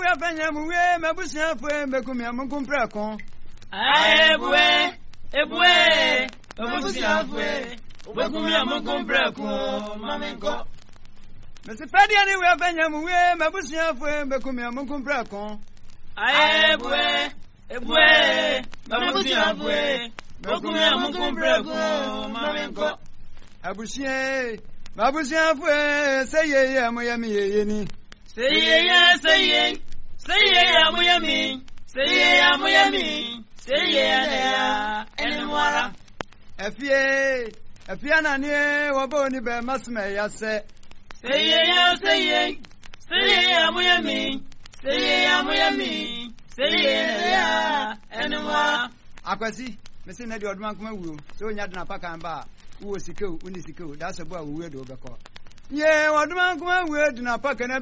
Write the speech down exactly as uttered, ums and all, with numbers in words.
we afanya mu we mabusia fo mekum ya munkum preko Ebue, ebue, mabusia fo mekum ya munkum preko mamenko. Mesi Fadi ani we afanya mu we mabusia fo mekum ya munkum preko Ebue, ebue, mabusia fo mekum ya munkum preko mamenko. Abusie mabusia fo say ye amoyami ye ni. Say ye, say ye, say ye amoyami, say ye amoyami, say ye ya enwara. Efie, efie na nie wobo ni be masme ya se. Say ye, say ye, say ye amoyami, say ye amoyami, say ye ya enwara. Akwasi, mesi na di odman kuma wu. So nya dna paka mba. Wo sikeu, uni sikeu. That's a boy we do beko. Ye odman kuma wu dna paka na